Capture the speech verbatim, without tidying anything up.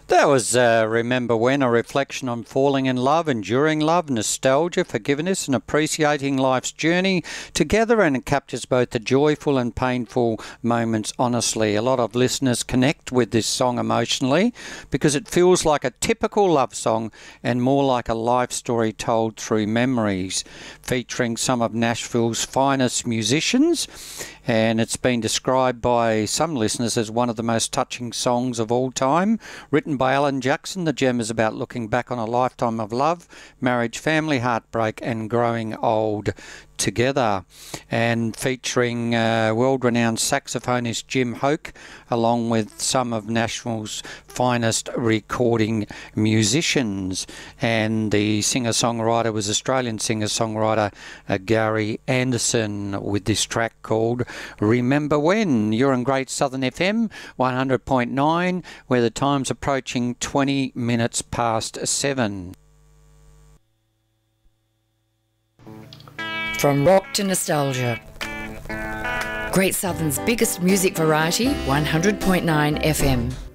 That was uh, Remember When, a reflection on falling in love, enduring love, nostalgia, forgiveness and appreciating life's journey together, and it captures both the joyful and painful moments honestly. A lot of listeners connect with this song emotionally because it feels like a typical love song and more like a life story told through memories, featuring some of Nashville's finest musicians. And it's been described by some listeners as one of the most touching songs of all time. Written by Alan Jackson, the gem is about looking back on a lifetime of love, marriage, family, heartbreak and growing old together. And featuring uh, world-renowned saxophonist Jim Hoke, along with some of Nashville's finest recording musicians. And the singer-songwriter was Australian singer-songwriter uh, Gary Anderson, with this track called Remember When. You're on Great Southern F M one hundred point nine, where the time's approaching twenty minutes past seven. From rock to nostalgia. Great Southern's biggest music variety, one hundred point nine F M.